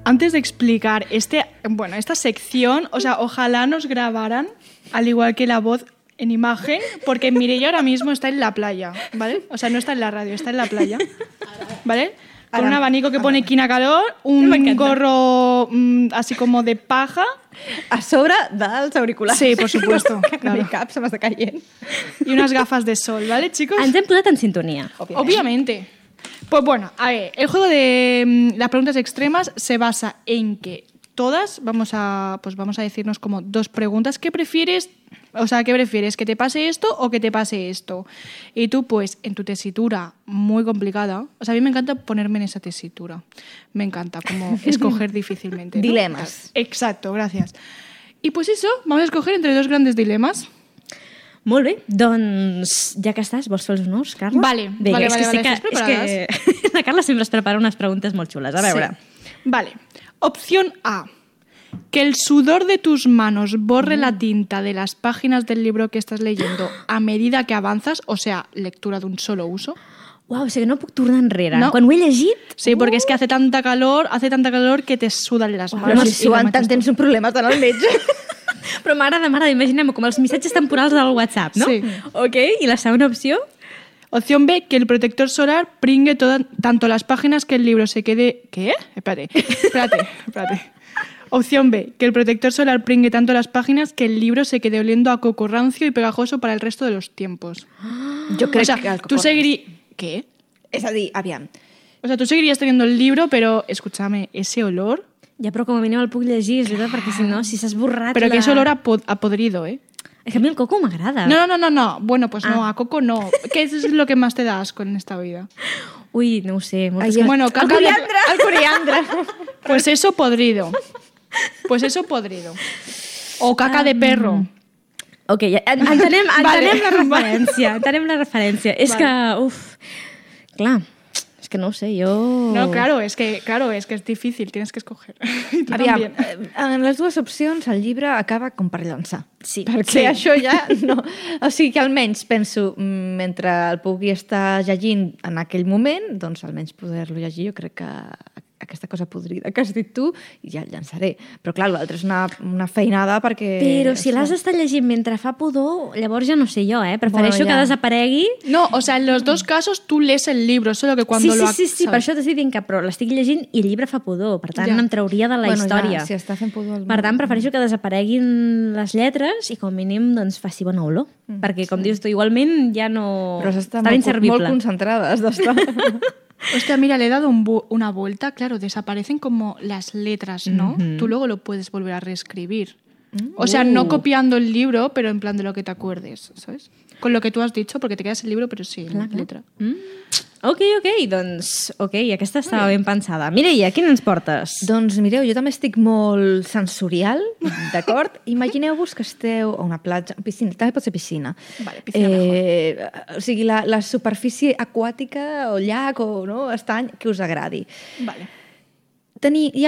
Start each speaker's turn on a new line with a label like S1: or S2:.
S1: antes de explicar esta sección, o sea, ojalá nos grabaran, al igual que la voz en imagen, porque Mireia ahora mismo está en la playa, ¿vale? O sea, no está en la radio, está en la playa, ¿vale? Con un abanico que pone quina calor, un gorro así como de paja.
S2: A sobre dels auriculars.
S1: Sí, por supuesto.
S2: Claro. El cap se m'està caient.
S1: Y unas gafas de sol, ¿vale, chicos?
S3: Ens hem posat en sintonia.
S1: Obviamente. Pues bueno, a ver, el juego de las preguntas extremas se basa en que todas vamos a decirnos como dos preguntas. ¿Qué prefieres? O sea, ¿qué prefieres? ¿Que te pase esto o que te pase esto? Y tú, pues, en tu tesitura muy complicada... O sea, a mí me encanta ponerme en esa tesitura. Me encanta como escoger difícilmente, ¿no?
S2: Dilemas.
S1: Exacto, gracias. Y pues eso, vamos a escoger entre dos grandes dilemas.
S3: Molt bé, doncs ja que estàs, vols fer els honors, Carla?
S1: Vale,
S3: Vinga,
S1: vale,
S3: és que la Carla sempre es prepara unes preguntes molt xules. A veure.
S1: Sí. Vale. Opción A. Que el sudor de tus manos borre la tinta de las páginas del libro que estás leyendo a medida que avanzas, o sea, lectura de un solo uso.
S3: Uau, o sigui, no puc tornar enrere.
S1: No.
S3: Quan ho he llegit...
S1: Sí, porque es que hace tanta calor que te sudan las manos.
S2: Bueno, si suant tant tens un problema tant al metge.
S3: Però m'agrada, imaginem-ho com els missatges temporals del WhatsApp, no?
S1: Sí.
S3: Ok, i la segona opció?
S1: Opción B, que el protector solar pringue tanto las páginas que el libro se quede... ¿Qué? Espérate. Opción B, que el protector solar pringue tanto las páginas que el libro se quede oliendo a coco rancio y pegajoso para el resto de los tiempos.
S2: Jo crec
S1: O sea,
S2: que el
S1: tú seguirías... ¿Qué?
S2: És a dir, aviam.
S1: O sea, tú seguirías teniendo el libro, pero escúchame, ese olor...
S3: Ja, però com a mínim el puc llegir, és veritat, perquè si no, si s'ha esborrat...
S1: Pero que ese olor a podrido, ¿eh?
S3: És que a mi el coco m'agrada.
S1: No. Bueno, pues no, a coco no. ¿Qué es lo que más te da asco en esta vida?
S3: Ui, no ho sé.
S1: Ai, bueno,
S2: El coriandre.
S1: Pues eso podrido. O caca de perro.
S3: Ok, ja, entenem
S1: Vale.
S3: la referència. És que, clar, és que no ho sé, jo...
S1: No, claro, es que es difícil, tienes que escoger. Y tú
S2: Aviam,
S1: también.
S2: en les dues opcions el llibre acaba com per llançar.
S3: Sí.
S2: Perquè això ja no... O sigui que almenys penso, mentre el pugui estar llegint en aquell moment, doncs almenys poder-lo llegir, jo crec que aquesta cosa podrida que has dit tu, ja el llançaré. Però clar, l'altre és una feinada perquè...
S3: Però si l'has d'estar llegint mentre fa pudor, llavors ja no sé jo, Prefereixo que desaparegui...
S1: No, o sea, en los dos casos tú lees el libro, solo que cuando lo...
S3: Sí, per això t'estic dient que però l'estic llegint i el llibre fa pudor, per tant em trauria de la història.
S2: Ja, si està fent pudor...
S3: Per tant, prefereixo que desapareguin les lletres i com a mínim doncs, faci bona olor. Perquè, com dius tu, igualment ja no...
S2: Però s'està
S3: estarà inservible.
S2: molt concentrada, has d'estar...
S1: Hostia, mira, le he dado una vuelta, claro, desaparecen como las letras, ¿no? Tú luego lo puedes volver a reescribir. O sea, no copiando el libro, pero en plan de lo que te acuerdes, ¿sabes? Con lo que tú has dicho, porque te quedas el libro, pero sí, la letra.
S3: Ok, doncs, aquesta estava ben pensada. Mireia, quina ens portes?
S2: Doncs mireu, jo també estic molt sensorial, d'acord? Imagineu-vos que esteu a una platja, piscina, també pot ser piscina.
S1: Vale, piscina mejor.
S2: O sigui, la superfície aquàtica o llac o estany que us agradi.
S1: Vale.
S2: Hi ha